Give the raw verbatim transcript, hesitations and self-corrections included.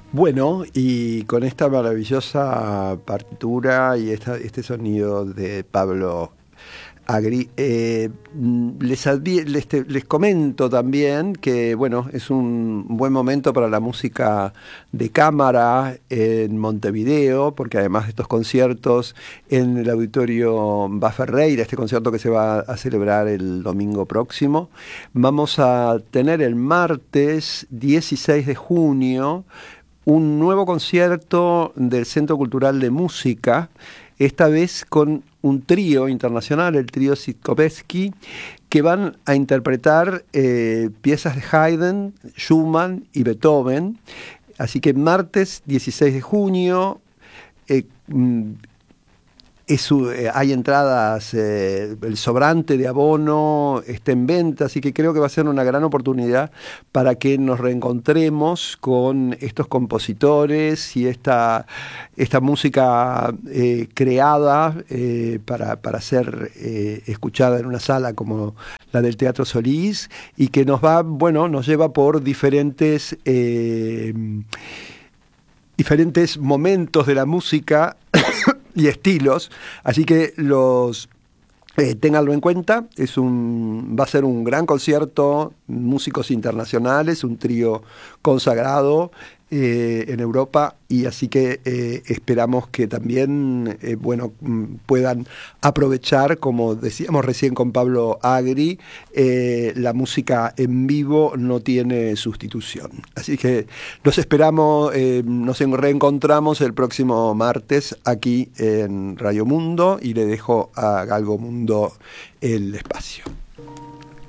Bueno, y con esta maravillosa partitura y esta, este sonido de Pablo Agri, eh, les, advi- les, te- les comento también que bueno, es un buen momento para la música de cámara en Montevideo, porque además de estos conciertos en el Auditorio Baferreira, este concierto que se va a celebrar el domingo próximo, vamos a tener el martes dieciséis de junio un nuevo concierto del Centro Cultural de Música, esta vez con un trío internacional, el trío Sitkovetsky, que van a interpretar eh, piezas de Haydn, Schumann y Beethoven. Así que martes dieciséis de junio, eh, mm, es, eh, hay entradas, eh, el sobrante de abono está en venta, así que creo que va a ser una gran oportunidad para que nos reencontremos con estos compositores y esta, esta música eh, creada eh, para, para ser eh, escuchada en una sala como la del Teatro Solís, y que nos va, bueno, nos lleva por diferentes eh, diferentes momentos de la música y estilos, así que los eh, ténganlo en cuenta. Es un, va a ser un gran concierto, músicos internacionales, un trío consagrado eh, en Europa, y así que eh, esperamos que también eh, bueno, mm, puedan aprovechar, como decíamos recién con Pablo Agri, eh, la música en vivo no tiene sustitución. Así que los esperamos, eh, nos reencontramos el próximo martes aquí en Radio Mundo, y le dejo a Galgo Mundo el espacio.